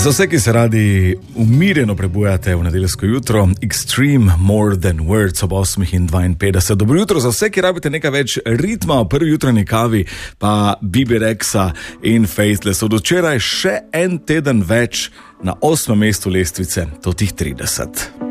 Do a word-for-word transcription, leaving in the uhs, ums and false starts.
Za vse, ki se radi umirjeno prebujate v nedeljsko jutro, Extreme More Than Words ob osmih in dvainpetdeset. Dobro jutro za vse, ki rabite nekaj več ritma v prvi jutranji kavi, pa Bibi Rexa in Faithless. Od včeraj še en teden več na osmem mestu lestvice, to tih trideset.